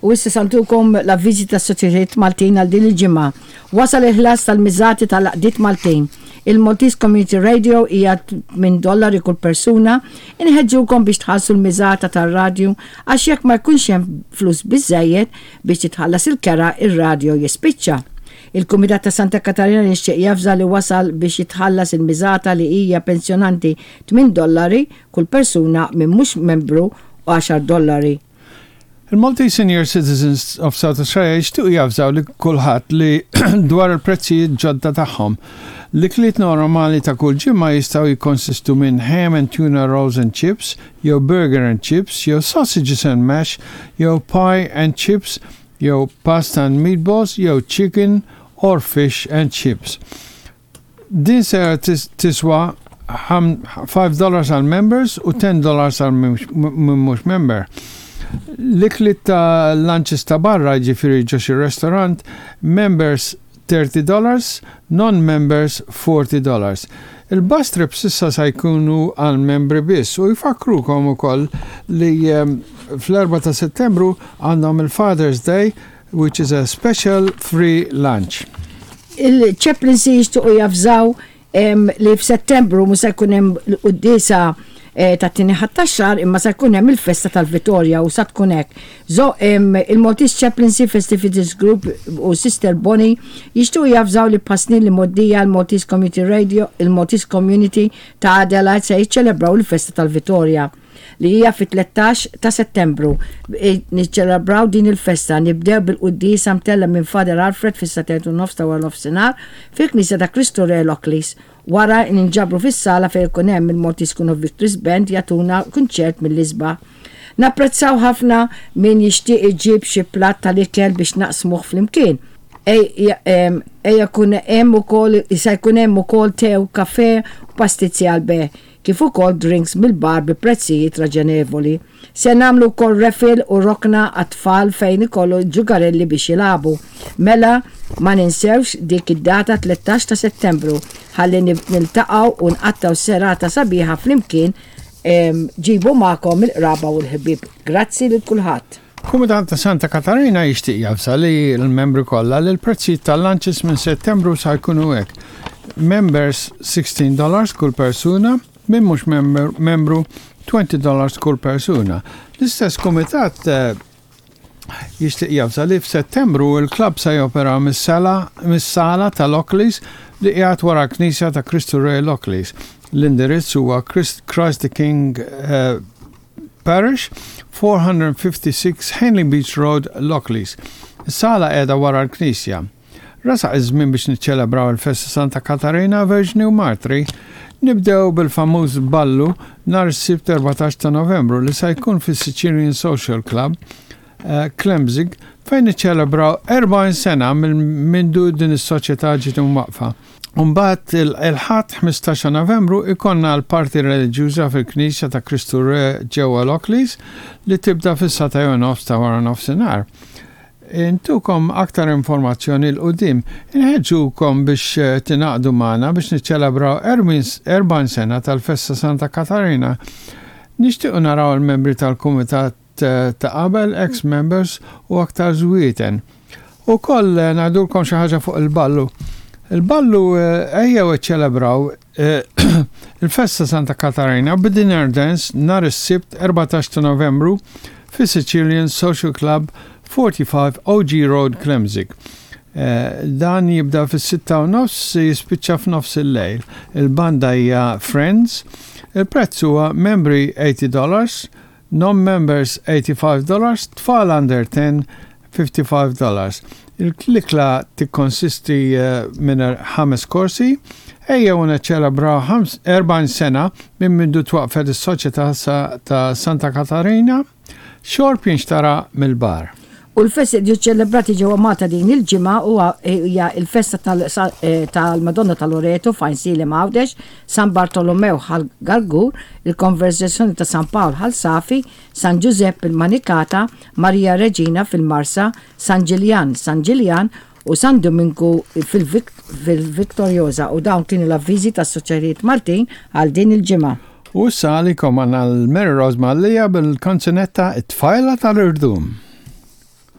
U issa santukom la vizita s-Soċjetajiet Maltin għal din il-ġimgħa. Wasal il-ħlas tal-miżati tal-Laqdiet Maltin. Il-Maltese Community Radio hija $8 kull persuna. Inħeġġukom biex tħallsu l-miżata tar-radju għax jekk ma jkunx hemm flus biżejjed biex titħallas il-kera ir-radju jispiċċa. Il-Kumitat ta' Santa Katarina nixtieq jafża li wasal biex jitħallas il-miżata li hija pensjonanti $8 kull persuna minn mhux membru u $10. Il-Maltese Senior Citizens of South Australia jixtiequ jafżaw li kulħadd li dwar il-prezzijiet ġodda tagħhom. L-ikliet normali ta' kull ġimma jistgħu jikkonsistu minn ham and tuna rolls and chips, jew burger and chips, jew sausages and mash, jew pie and chips, jew pasta and meatballs, jew chicken or fish and chips. Din se tiswa $5 għal members u $10 għal mhux member. L-iklit ta' lunches ta' barra ġifiri ġoxi restaurant, members $30, non-members $40. Il-bus trips issa se jkunu għal membri biss u jfakrukom ukoll li fl-4 ta' Settembru għandhom il-Father's Day, which is a special free lunch. Il-chaplaincy jixtuqu jafżaw li f'Settembru mhux se jkun hemm l-qudiesa ta' tiniħat ta' xar imma se jkun hemm il-festa tal-Vittorja u sa tkun hekk. Il-Maltese Chaplaincy Festivities Group u Sister Bonnie jixtuqu jafżaw li pasnin li moddija l-Maltese Community Radio, il-Maltese Community ta' Adelaide se jiċċelebraw il-festa tal-Vittorja li hija fit-13 ta' Settembru. Niċċelebraw din il-festa nibdew bil-qudiesa mtella minn Father Alfred fis-9 ta' wara nofsinhar fil-Knisja ta' Kristu Re Lockleys. Wara ninġabru fis-sala fejn ikun hemm il-Maltese Victories Band jagħtuna kunċert mill-isba. Napprezzaw ħafna min jixtieq iġib xi platt tal-ikel biex naqsmuh flimkien. Jkun hemm ukoll se jkun hemm ukoll tew, kafè u pastizzi għal kif ukoll drinks mill-bar bi prezzijiet raġonevoli. Se nagħmlu wkoll refill u rokna għat-tfal fejn ikollu ġugarelli biex jilagħbu. Mela ma ninsewx dik id-data 13 ta' Settembru ħalli niltaqgħu u nqattaw serata sabiħa flimkien ġibu magħkom il-qraba u l-ħbieb. Grazzi lil kulħadd. Kumitat ta' Santa Katarina jixtieq jafsa li l-membri kollha li l-prezzijiet tal-lunches minn Settembru se jkunu hekk. Members $16 kull persuna, min mhux membru $20 kull persuna. L-istess kumitat jixtieq jafsa li f'Settembru il-klabb se jopera mis-sala ta' Lockleys li qiegħed wara Knisja ta' Kristu Re Lockleys. L-indirizz huwa Christ the King Parish, 456 Henley Beach Road, Lockleys. Is-sala qiegħda wara l-Knisja. Rasaq iż-żmien biex niċċelebraw il-Festa Santa Katarina Verġni u Martri. Nibdew bil-famuż ballu nhar is-Sibt 14 ta' Novembru li se jkun fis-Sicilian Social Club Klemzig fejn niċċelebraw 40 sena minn din is-soċjetà ġiet imwaqfa. Mbagħad il-ħadd 15 Novembru ikonna l-parti reliġjuża fil-Knisja ta' Kristu Re ġewwa Lockleys li tibda fis-9 ta' wara nofsinhar. Intukom aktar informazzjoni l-qudiem, inħeġġukom biex tingħaqdu magħna biex niċċelebraw 40 sena tal-Festa Santa Katarina. Nixtiequ naraw il-membri tal-Kumitat ta' qabel, ex-members u aktar żwieten. Ukoll ngħidulkom xi ħaġa fuq il-ballu. Il-ballu ejjew iċċelebraw il-Festa Santa Katarina b'dinner dance nhar is-Sibt 14 ta' Novembru fis-Sicilian Social Club 45 OG Road, Klemzig. Dan jibda fis-6:30 jispiċċa f'nofs il-lejl. Il-banda hija Friends. Il-prezz huwa membri $80, non-members $85, tfal under 10 $55. Il-klikla tikkonsisti minn 5 korsi. Ejjew niċċelebraw 40 sena minn mindu twaqfet is-soċjetà ta' Santa Katarina. Xorb jinxtara mill-bar. U l-festa ċelebrati ġewwa Malta din il-ġimgħa huwa hija l-festa tal-Madonna tal-Loreto fajn Sili Mawdex, San Bartolomeo ħal-Galgur, il-Konverżazzjoni ta' San Pawl ħal-Safi, San Giuseppe il-Manicata, Maria Regina fil-Marsa, San Ġiljan u San Domingo fil-Viktorjosa u dawn kienu l-avviżi tas-Soċjetajiet Maltin għal din il-ġimgħa. U s-salikom għanna l-Mary Rose Mallija bil-konsonetta it-tfajla tal-Irdum.